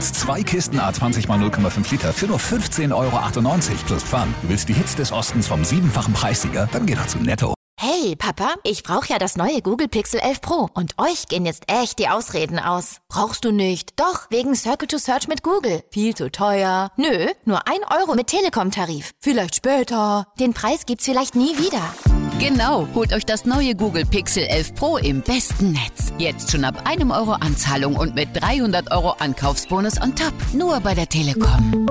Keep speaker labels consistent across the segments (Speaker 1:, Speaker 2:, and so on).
Speaker 1: Jetzt 2 Kisten A20 mal 0,5 Liter für nur 15,98 € plus Pfand. Du willst die Hits des Ostens vom 7-fachen Preissieger? Dann geh doch zu Netto.
Speaker 2: Hey, Papa, ich brauche ja das neue Google Pixel 11 Pro. Und euch gehen jetzt echt die Ausreden aus. Brauchst du nicht? Doch, wegen Circle to Search mit Google. Viel zu teuer. Nö, nur 1 € mit Telekom-Tarif. Vielleicht später. Den Preis gibt's vielleicht nie wieder.
Speaker 3: Genau, holt euch das neue Google Pixel 11 Pro im besten Netz. Jetzt schon ab 1 € Anzahlung und mit 300 € Ankaufsbonus on top. Nur bei der Telekom.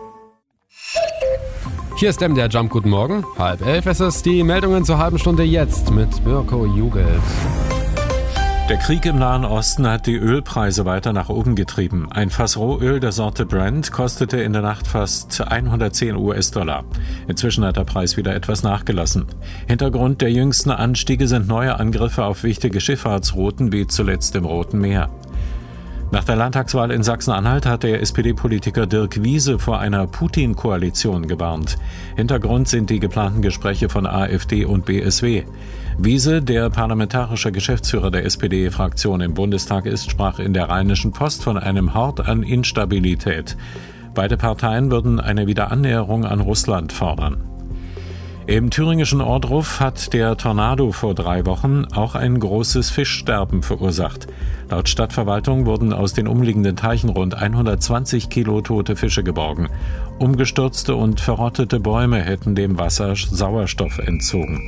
Speaker 4: Hier ist der Jump, guten Morgen. 10:30 ist es, die Meldungen zur halben Stunde jetzt mit Mirko Jugelt.
Speaker 5: Der Krieg im Nahen Osten hat die Ölpreise weiter nach oben getrieben. Ein Fass Rohöl der Sorte Brent kostete in der Nacht fast 110 US-Dollar. Inzwischen hat der Preis wieder etwas nachgelassen. Hintergrund der jüngsten Anstiege sind neue Angriffe auf wichtige Schifffahrtsrouten wie zuletzt im Roten Meer. Nach der Landtagswahl in Sachsen-Anhalt hat der SPD-Politiker Dirk Wiese vor einer Putin-Koalition gewarnt. Hintergrund sind die geplanten Gespräche von AfD und BSW. Wiese, der parlamentarische Geschäftsführer der SPD-Fraktion im Bundestag ist, sprach in der Rheinischen Post von einem Hort an Instabilität. Beide Parteien würden eine Wiederannäherung an Russland fordern. Im thüringischen Ohrdruf hat der Tornado vor 3 Wochen auch ein großes Fischsterben verursacht. Laut Stadtverwaltung wurden aus den umliegenden Teichen rund 120 Kilo tote Fische geborgen. Umgestürzte und verrottete Bäume hätten dem Wasser Sauerstoff entzogen.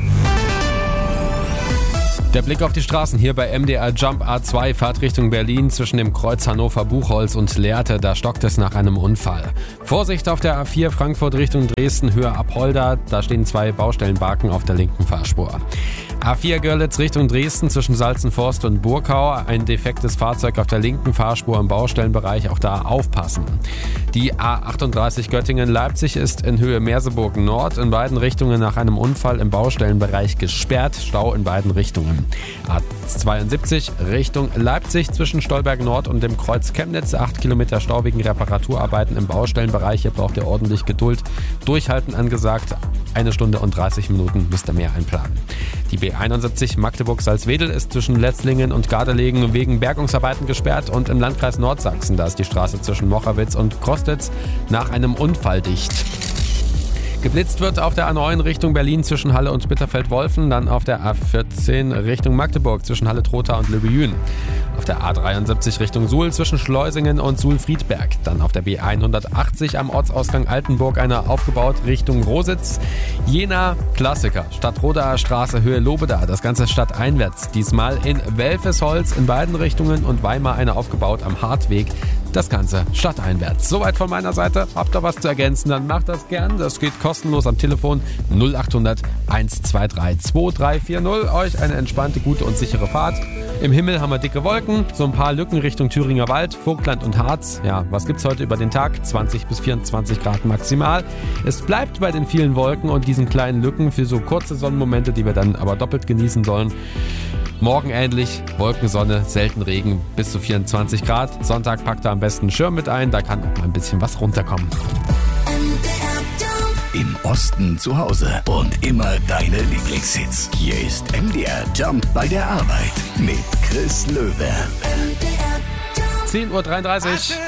Speaker 4: Der Blick auf die Straßen hier bei MDR Jump A2, Fahrtrichtung Berlin zwischen dem Kreuz Hannover-Buchholz und Lehrte, da stockt es nach einem Unfall. Vorsicht auf der A4 Frankfurt Richtung Dresden, Höhe Apolda, da stehen 2 Baustellenbarken auf der linken Fahrspur. A4 Görlitz Richtung Dresden zwischen Salzenforst und Burkau, ein defektes Fahrzeug auf der linken Fahrspur im Baustellenbereich, auch da aufpassen. Die A38 Göttingen-Leipzig ist in Höhe Merseburg Nord in beiden Richtungen nach einem Unfall im Baustellenbereich gesperrt, Stau in beiden Richtungen. A72 Richtung Leipzig zwischen Stolberg Nord und dem Kreuz Chemnitz, 8 Kilometer Stau wegen Reparaturarbeiten im Baustellenbereich, hier braucht ihr ordentlich Geduld. Durchhalten angesagt, 1 Stunde und 30 Minuten müsst ihr mehr einplanen. Die B71 Magdeburg-Salzwedel ist zwischen Letzlingen und Gardelegen wegen Bergungsarbeiten gesperrt und im Landkreis Nordsachsen, da ist die Straße zwischen Mochawitz und Krostitz nach einem Unfall dicht. Geblitzt wird auf der A9 Richtung Berlin zwischen Halle und Bitterfeld-Wolfen, dann auf der A14 Richtung Magdeburg zwischen Halle-Trotha und Löbejün. Auf der A73 Richtung Suhl zwischen Schleusingen und Suhl-Friedberg. Dann auf der B180 am Ortsausgang Altenburg einer aufgebaut Richtung Rositz. Jena, Klassiker, Stadtrodaer Straße, Höhe Lobeda, das Ganze stadteinwärts. Diesmal in Welfesholz in beiden Richtungen und Weimar eine aufgebaut am Hartweg. Das Ganze stadteinwärts. Soweit von meiner Seite. Habt ihr was zu ergänzen, dann macht das gern. Das geht kostenlos am Telefon 0800 123 2340. Euch eine entspannte, gute und sichere Fahrt. Im Himmel haben wir dicke Wolken, so ein paar Lücken Richtung Thüringer Wald, Vogtland und Harz. Ja, was gibt's heute über den Tag? 20 bis 24 Grad maximal. Es bleibt bei den vielen Wolken und diesen kleinen Lücken für so kurze Sonnenmomente, die wir dann aber doppelt genießen sollen. Morgen ähnlich, Wolkensonne, selten Regen, bis zu 24 Grad. Sonntag packt er am besten einen Schirm mit ein, da kann auch mal ein bisschen was runterkommen.
Speaker 1: Im Osten zu Hause und immer deine Lieblingshits. Hier ist MDR Jump bei der Arbeit mit Chris Löwe.
Speaker 4: 10:33 Uhr.